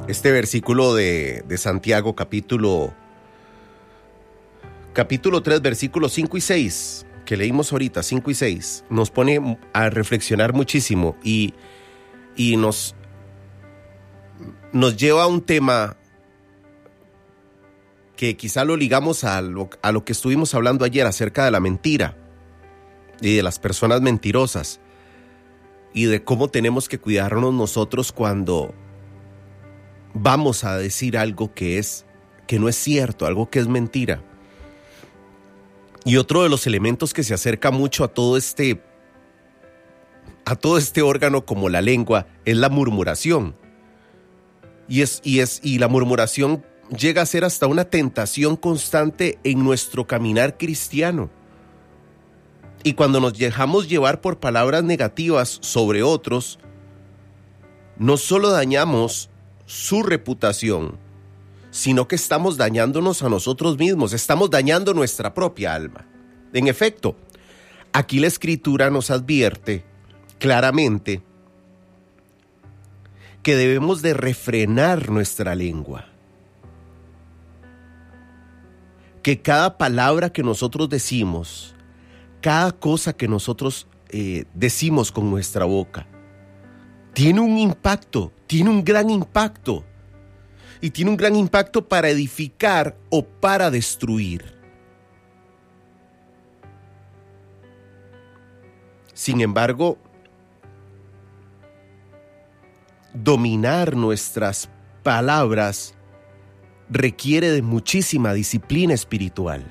Este versículo de Santiago, capítulo 3, versículos 5 y 6, que leímos ahorita, 5 y 6, nos pone a reflexionar muchísimo y nos lleva a un tema que quizá lo ligamos a lo que estuvimos hablando ayer acerca de la mentira y de las personas mentirosas y de cómo tenemos que cuidarnos nosotros cuando vamos a decir algo que no es cierto, algo que es mentira. Y otro de los elementos que se acerca mucho a todo este órgano como la lengua es la murmuración. Y la murmuración llega a ser hasta una tentación constante en nuestro caminar cristiano. Y cuando nos dejamos llevar por palabras negativas sobre otros, no solo dañamos su reputación, sino que estamos dañándonos a nosotros mismos, estamos dañando nuestra propia alma. En efecto, aquí la Escritura nos advierte claramente que debemos de refrenar nuestra lengua. Que cada palabra que nosotros decimos, cada cosa que nosotros decimos con nuestra boca, tiene un impacto, tiene un gran impacto. Y tiene un gran impacto para edificar o para destruir. Sin embargo, dominar nuestras palabras requiere de muchísima disciplina espiritual.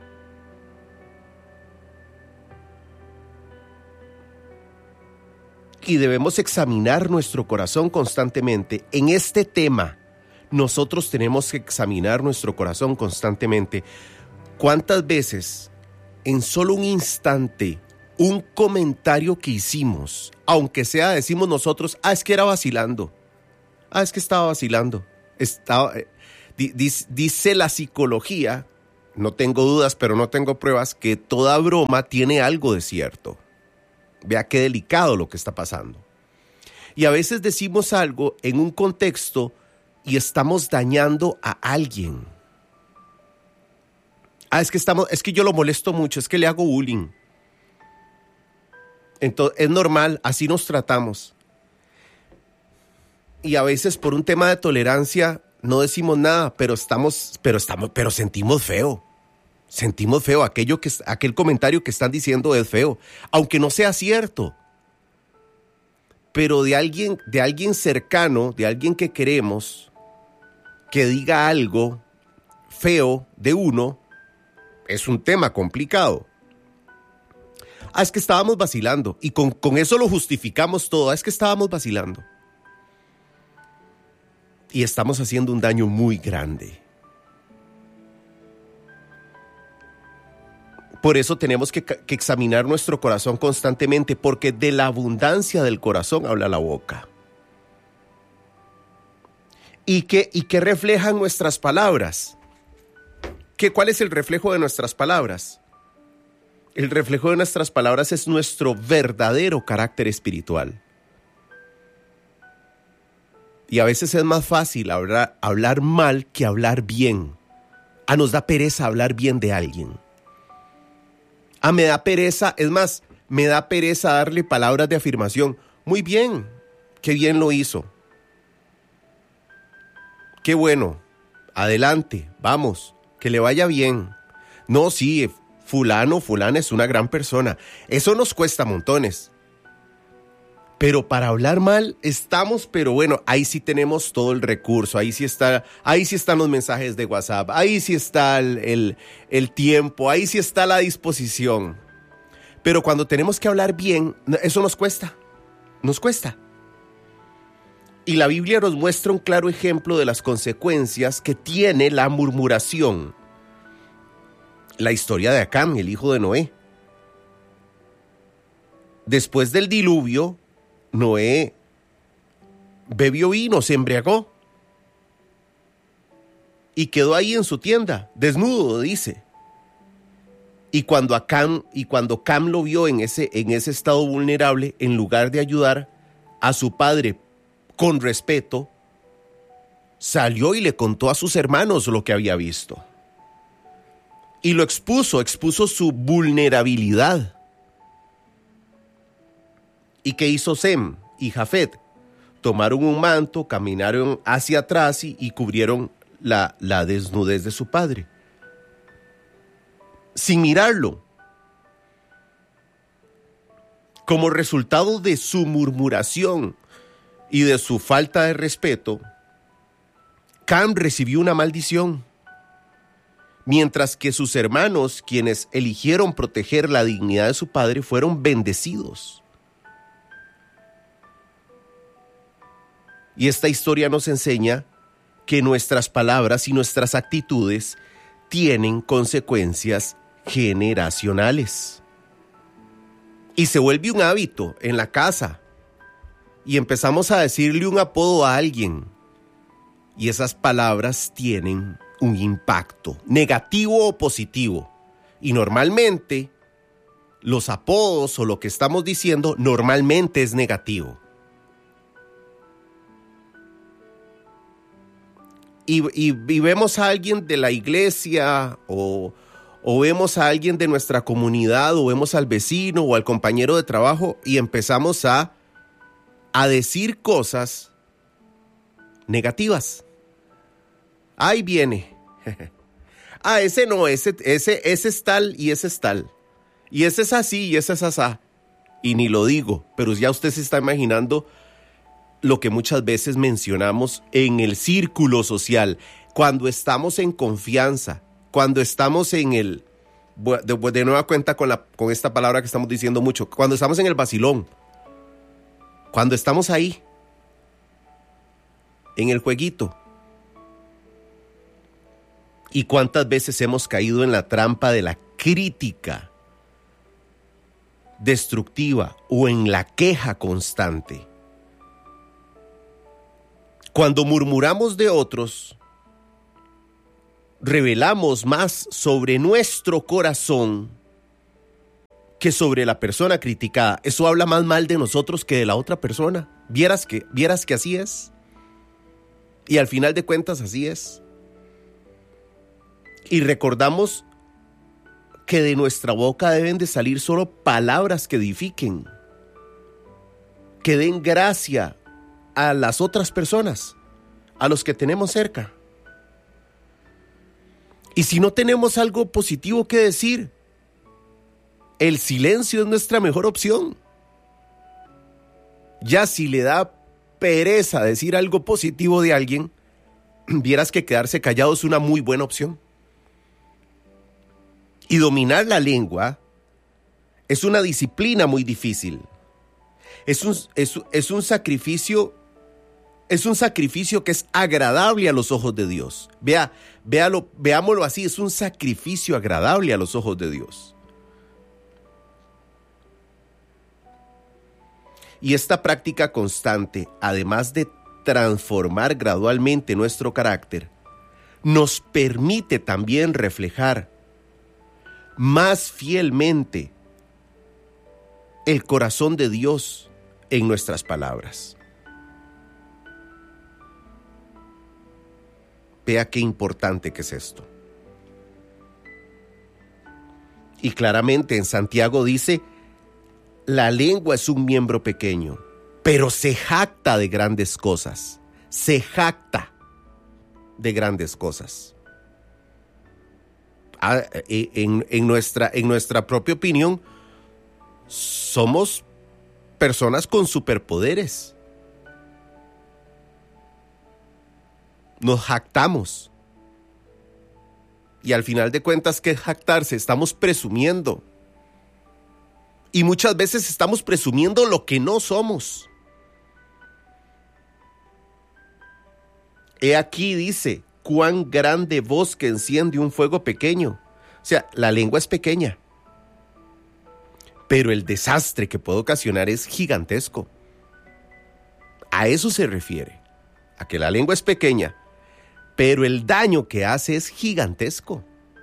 Y debemos examinar nuestro corazón constantemente. En este tema, nosotros tenemos que examinar nuestro corazón constantemente. ¿Cuántas veces, en solo un instante, un comentario que hicimos, aunque sea, decimos nosotros, es que era vacilando, es que estaba vacilando, dice la psicología, no tengo dudas, pero no tengo pruebas, que toda broma tiene algo de cierto. Vea qué delicado lo que está pasando. Y a veces decimos algo en un contexto y estamos dañando a alguien. Es que yo lo molesto mucho, es que le hago bullying. Entonces, es normal, así nos tratamos. Y a veces por un tema de tolerancia no decimos nada, pero sentimos feo. Sentimos feo, aquel comentario que están diciendo es feo, aunque no sea cierto. Pero de alguien cercano, de alguien que queremos, que diga algo feo de uno, es un tema complicado. Es que estábamos vacilando, y con eso lo justificamos todo, es que estábamos vacilando. Y estamos haciendo un daño muy grande. Por eso tenemos que examinar nuestro corazón constantemente, porque de la abundancia del corazón habla la boca. ¿Y qué reflejan nuestras palabras? ¿Cuál es el reflejo de nuestras palabras? El reflejo de nuestras palabras es nuestro verdadero carácter espiritual. Y a veces es más fácil hablar mal que hablar bien. Nos da pereza hablar bien de alguien. Me da pereza, es más, me da pereza darle palabras de afirmación. Muy bien, qué bien lo hizo. Qué bueno, adelante, vamos, que le vaya bien. No, sí, fulana es una gran persona. Eso nos cuesta montones. Pero para hablar mal pero bueno, ahí sí tenemos todo el recurso, ahí sí están los mensajes de WhatsApp, ahí sí está el tiempo, ahí sí está la disposición. Pero cuando tenemos que hablar bien, eso nos cuesta. Y la Biblia nos muestra un claro ejemplo de las consecuencias que tiene la murmuración. La historia de Acán, el hijo de Noé. Después del diluvio, Noé bebió vino, se embriagó y quedó ahí en su tienda, desnudo, dice. Y cuando Cam lo vio en ese estado vulnerable, en lugar de ayudar a su padre con respeto, salió y le contó a sus hermanos lo que había visto. Y lo expuso su vulnerabilidad. ¿Y qué hizo Sem y Jafet? Tomaron un manto, caminaron hacia atrás y cubrieron la desnudez de su padre. Sin mirarlo. Como resultado de su murmuración y de su falta de respeto, Cam recibió una maldición, mientras que sus hermanos, quienes eligieron proteger la dignidad de su padre, fueron bendecidos. Y esta historia nos enseña que nuestras palabras y nuestras actitudes tienen consecuencias generacionales. Y se vuelve un hábito en la casa. Y empezamos a decirle un apodo a alguien. Y esas palabras tienen un impacto, negativo o positivo. Y normalmente, los apodos o lo que estamos diciendo normalmente es negativo. Y vemos a alguien de la iglesia o vemos a alguien de nuestra comunidad o vemos al vecino o al compañero de trabajo y empezamos a decir cosas negativas. Ahí viene. Ese no, ese es tal y ese es tal. Y ese es así y ese es asá. Y ni lo digo, pero ya usted se está imaginando lo que muchas veces mencionamos en el círculo social, cuando estamos en confianza, cuando estamos en el, de nueva cuenta con esta palabra que estamos diciendo mucho, cuando estamos en el vacilón, cuando estamos ahí, en el jueguito. ¿Y cuántas veces hemos caído en la trampa de la crítica destructiva o en la queja constante? Cuando murmuramos de otros, revelamos más sobre nuestro corazón que sobre la persona criticada. Eso habla más mal de nosotros que de la otra persona. Vieras que así es. Y al final de cuentas así es. Y recordamos que de nuestra boca deben de salir solo palabras que edifiquen, que den gracia a las otras personas, a los que tenemos cerca. Y si no tenemos algo positivo que decir, el silencio es nuestra mejor opción. Ya si le da pereza decir algo positivo de alguien, vieras que quedarse callado es una muy buena opción. Y dominar la lengua es una disciplina muy difícil. Es un sacrificio que es agradable a los ojos de Dios. Veámoslo así, es un sacrificio agradable a los ojos de Dios. Y esta práctica constante, además de transformar gradualmente nuestro carácter, nos permite también reflejar más fielmente el corazón de Dios en nuestras palabras. Vea qué importante que es esto. Y claramente en Santiago dice, la lengua es un miembro pequeño, pero se jacta de grandes cosas. Se jacta de grandes cosas. En nuestra propia opinión, somos personas con superpoderes. Nos jactamos. Y al final de cuentas, ¿qué es jactarse? Estamos presumiendo. Y muchas veces estamos presumiendo lo que no somos. He aquí dice, cuán grande bosque enciende un fuego pequeño. O sea, la lengua es pequeña, pero el desastre que puede ocasionar es gigantesco. A eso se refiere, a que la lengua es pequeña, pero el daño que hace es gigantesco.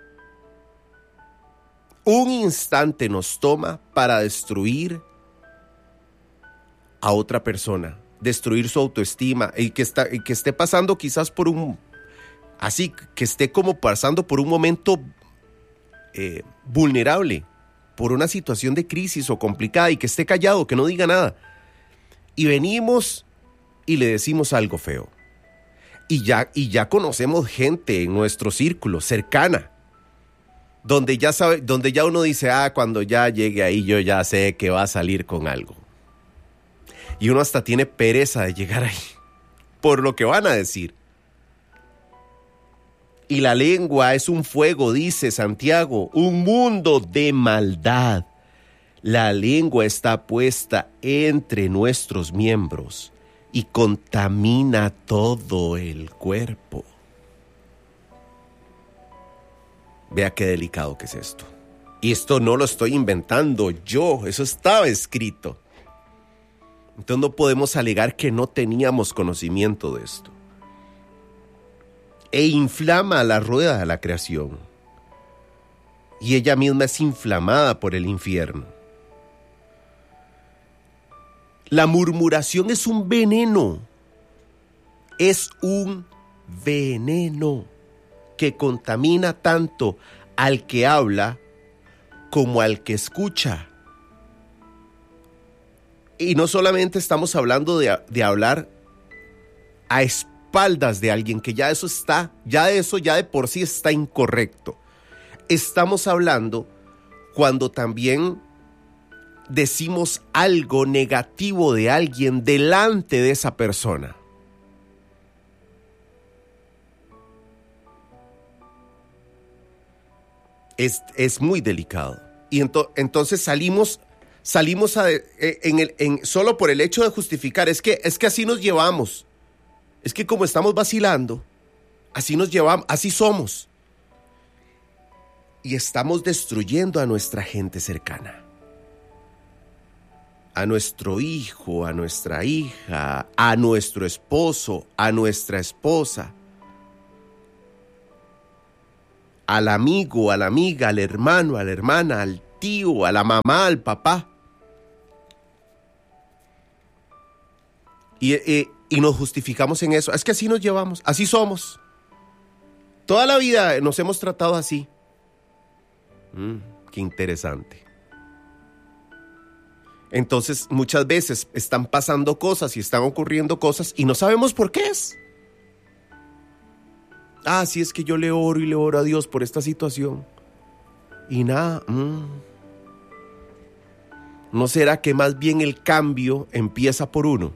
Un instante nos toma para destruir a otra persona, destruir su autoestima y que esté pasando quizás por que esté como pasando por un momento vulnerable, por una situación de crisis o complicada y que esté callado, que no diga nada. Y venimos y le decimos algo feo. Y ya conocemos gente en nuestro círculo cercana, donde ya uno dice, cuando ya llegue ahí yo ya sé que va a salir con algo. Y uno hasta tiene pereza de llegar ahí, por lo que van a decir. Y la lengua es un fuego, dice Santiago, un mundo de maldad. La lengua está puesta entre nuestros miembros y contamina todo el cuerpo. Vea qué delicado que es esto. Y esto no lo estoy inventando yo, eso estaba escrito. Entonces no podemos alegar que no teníamos conocimiento de esto. E inflama la rueda de la creación. Y ella misma es inflamada por el infierno. La murmuración es un veneno. Es un veneno que contamina tanto al que habla como al que escucha. Y no solamente estamos hablando de hablar a espaldas de alguien, que ya de por sí está incorrecto. Estamos hablando cuando también decimos algo negativo de alguien delante de esa persona. Es muy delicado. Y entonces salimos solo por el hecho de justificar. Es que así nos llevamos. Es que como estamos vacilando, así nos llevamos, así somos. Y estamos destruyendo a nuestra gente cercana. A nuestro hijo, a nuestra hija, a nuestro esposo, a nuestra esposa, al amigo, a la amiga, al hermano, a la hermana, al tío, a la mamá, al papá. Y nos justificamos en eso. Es que así nos llevamos, así somos. Toda la vida nos hemos tratado así. Qué interesante. Entonces, muchas veces están pasando cosas y están ocurriendo cosas y no sabemos por qué es. Sí, es que yo le oro a Dios por esta situación. Y nada. ¿No será que más bien el cambio empieza por uno?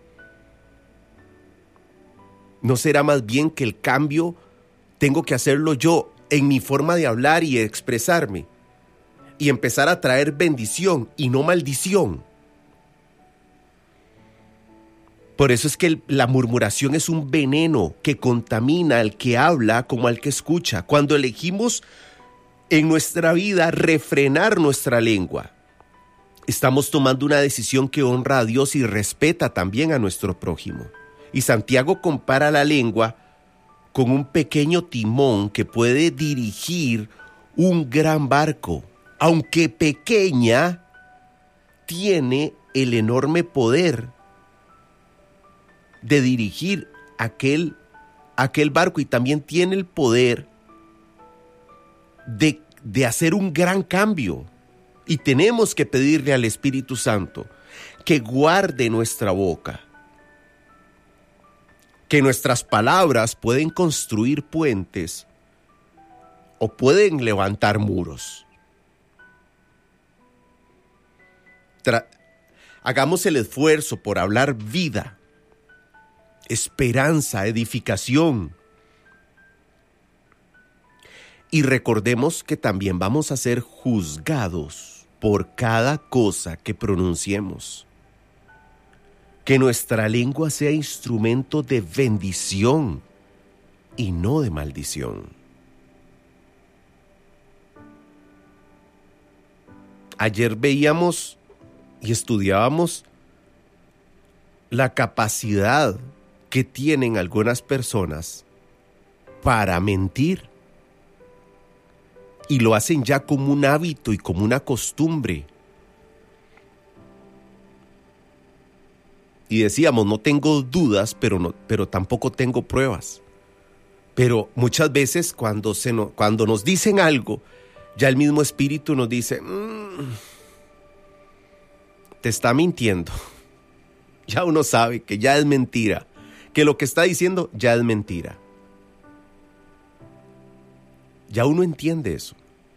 ¿No será más bien que el cambio tengo que hacerlo yo en mi forma de hablar y de expresarme? Y empezar a traer bendición y no maldición. Por eso es que la murmuración es un veneno que contamina al que habla como al que escucha. Cuando elegimos en nuestra vida refrenar nuestra lengua, estamos tomando una decisión que honra a Dios y respeta también a nuestro prójimo. Y Santiago compara la lengua con un pequeño timón que puede dirigir un gran barco. Aunque pequeña, tiene el enorme poder de dirigir aquel barco y también tiene el poder de hacer un gran cambio. Y tenemos que pedirle al Espíritu Santo que guarde nuestra boca, que nuestras palabras pueden construir puentes o pueden levantar muros. Hagamos el esfuerzo por hablar vida, esperanza, edificación. Y recordemos que también vamos a ser juzgados por cada cosa que pronunciemos. Que nuestra lengua sea instrumento de bendición y no de maldición. Ayer veíamos y estudiábamos la capacidad que tienen algunas personas para mentir. Y lo hacen ya como un hábito y como una costumbre. Y decíamos, no tengo dudas, pero tampoco tengo pruebas. Pero muchas veces cuando nos dicen algo, ya el mismo Espíritu nos dice, te está mintiendo. Ya uno sabe que ya es mentira, que lo que está diciendo ya es mentira. Ya uno entiende eso.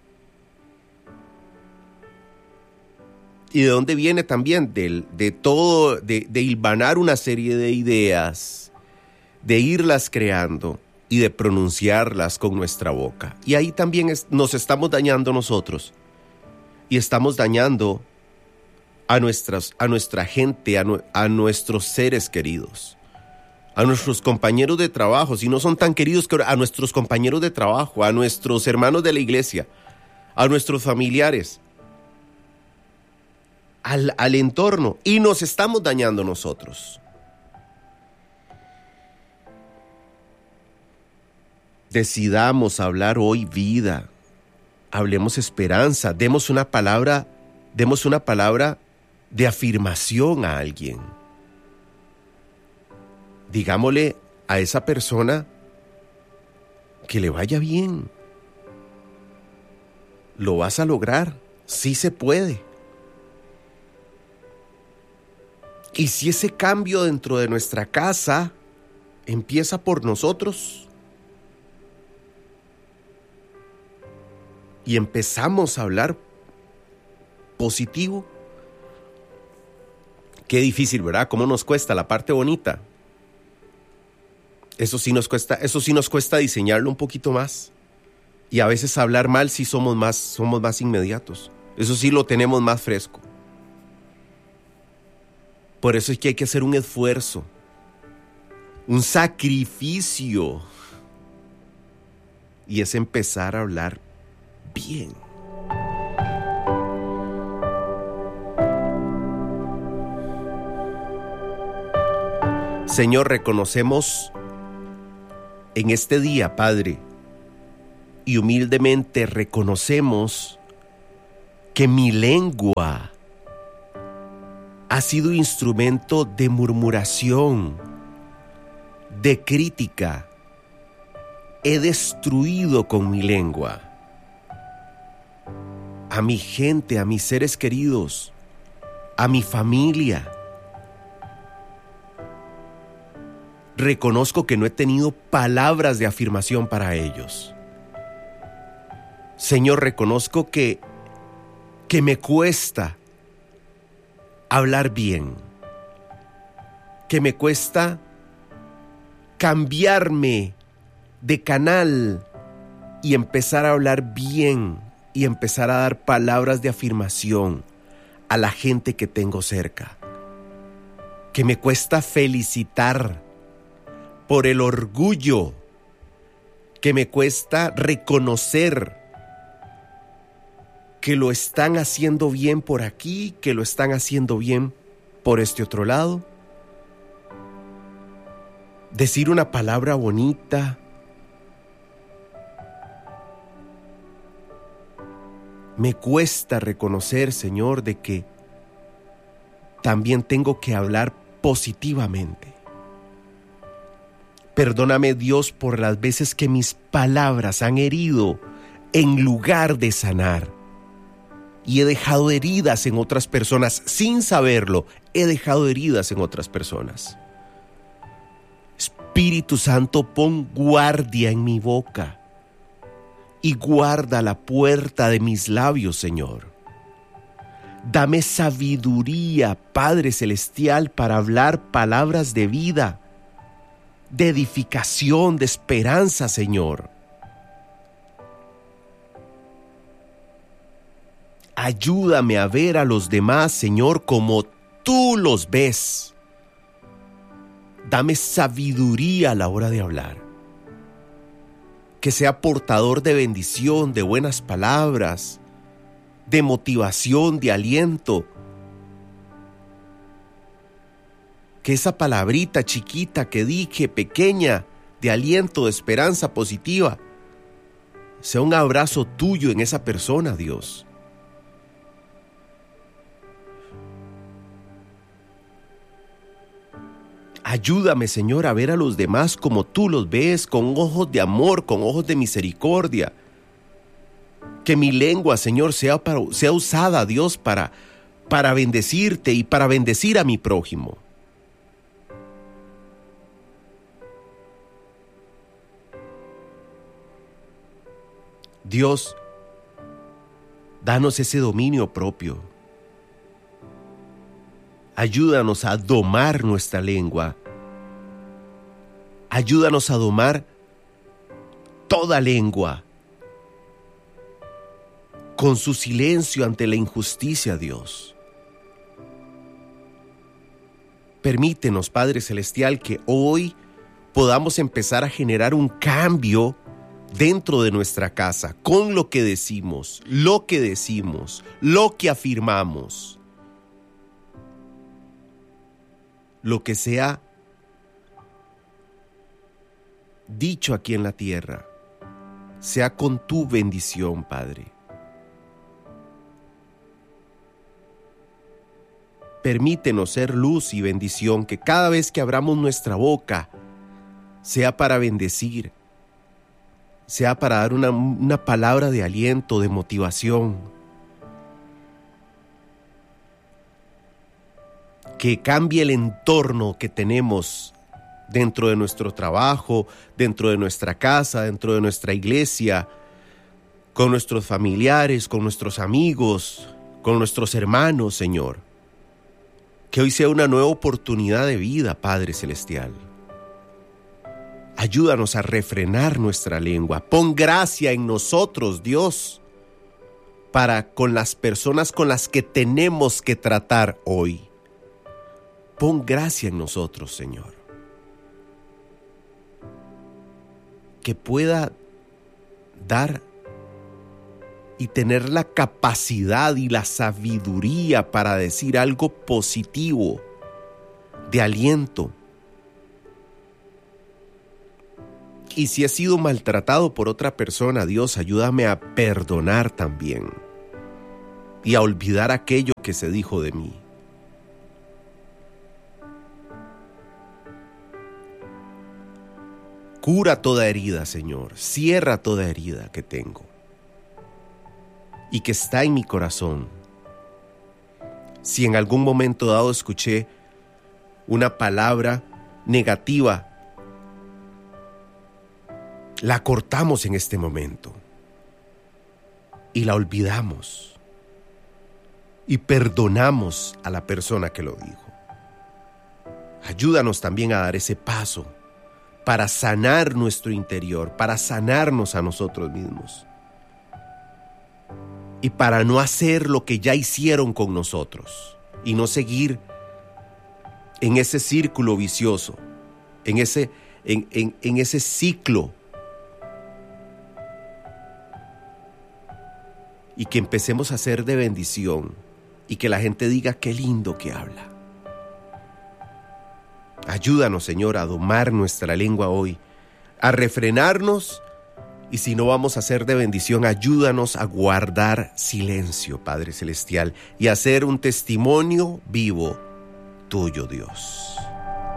¿Y de dónde viene también? De hilvanar una serie de ideas, de irlas creando y de pronunciarlas con nuestra boca. Y ahí también nos estamos dañando nosotros. Y estamos dañando a nuestra gente, a nuestros seres queridos, a nuestros compañeros de trabajo, si no son tan queridos, a nuestros compañeros de trabajo, a nuestros hermanos de la iglesia, a nuestros familiares, al entorno, y nos estamos dañando nosotros. Decidamos hablar hoy vida, hablemos esperanza, demos una palabra de afirmación a alguien. Digámosle a esa persona que le vaya bien. Lo vas a lograr, sí se puede. Y si ese cambio dentro de nuestra casa empieza por nosotros y empezamos a hablar positivo, qué difícil, ¿verdad? ¿Cómo nos cuesta la parte bonita? Eso sí nos cuesta diseñarlo un poquito más. Y a veces hablar mal sí somos más inmediatos. Eso sí lo tenemos más fresco. Por eso es que hay que hacer un esfuerzo, un sacrificio. Y es empezar a hablar bien. Señor, reconocemos en este día, Padre, y humildemente reconocemos que mi lengua ha sido instrumento de murmuración, de crítica. He destruido con mi lengua a mi gente, a mis seres queridos, a mi familia. Reconozco que no he tenido palabras de afirmación para ellos. Señor, reconozco que me cuesta hablar bien, que me cuesta cambiarme de canal y empezar a hablar bien y empezar a dar palabras de afirmación a la gente que tengo cerca, que me cuesta felicitar por el orgullo, que me cuesta reconocer que lo están haciendo bien por aquí, que lo están haciendo bien por este otro lado. Decir una palabra bonita. Me cuesta reconocer, Señor, de que también tengo que hablar positivamente. Perdóname, Dios, por las veces que mis palabras han herido en lugar de sanar. Y he dejado heridas en otras personas, sin saberlo, he dejado heridas en otras personas. Espíritu Santo, pon guardia en mi boca y guarda la puerta de mis labios, Señor. Dame sabiduría, Padre Celestial, para hablar palabras de vida, de edificación, de esperanza, Señor. Ayúdame a ver a los demás, Señor, como tú los ves. Dame sabiduría a la hora de hablar. Que sea portador de bendición, de buenas palabras, de motivación, de aliento. Que esa palabrita chiquita que dije, pequeña, de aliento, de esperanza positiva, sea un abrazo tuyo en esa persona, Dios. Ayúdame, Señor, a ver a los demás como tú los ves, con ojos de amor, con ojos de misericordia. Que mi lengua, Señor, sea usada, Dios, para bendecirte y para bendecir a mi prójimo. Dios, danos ese dominio propio. Ayúdanos a domar nuestra lengua. Ayúdanos a domar toda lengua con su silencio ante la injusticia, Dios. Permítenos, Padre Celestial, que hoy podamos empezar a generar un cambio dentro de nuestra casa, con lo que decimos, lo que afirmamos. Lo que sea dicho aquí en la tierra, sea con tu bendición, Padre. Permítenos ser luz y bendición, que cada vez que abramos nuestra boca sea para bendecir, sea para dar una palabra de aliento, de motivación. Que cambie el entorno que tenemos dentro de nuestro trabajo, dentro de nuestra casa, dentro de nuestra iglesia, con nuestros familiares, con nuestros amigos, con nuestros hermanos, Señor. Que hoy sea una nueva oportunidad de vida, Padre Celestial. Ayúdanos a refrenar nuestra lengua. Pon gracia en nosotros, Dios, para con las personas con las que tenemos que tratar hoy. Pon gracia en nosotros, Señor. Que pueda dar y tener la capacidad y la sabiduría para decir algo positivo, de aliento. Y si he sido maltratado por otra persona, Dios, ayúdame a perdonar también y a olvidar aquello que se dijo de mí. Cura toda herida, Señor. Cierra toda herida que tengo y que está en mi corazón. Si en algún momento dado escuché una palabra negativa, la cortamos en este momento y la olvidamos y perdonamos a la persona que lo dijo. Ayúdanos también a dar ese paso para sanar nuestro interior, para sanarnos a nosotros mismos y para no hacer lo que ya hicieron con nosotros y no seguir en ese círculo vicioso, en ese ciclo, y que empecemos a ser de bendición y que la gente diga qué lindo que habla. Ayúdanos, Señor, a domar nuestra lengua hoy, a refrenarnos, y si no vamos a ser de bendición, ayúdanos a guardar silencio, Padre Celestial, y a ser un testimonio vivo tuyo, Dios.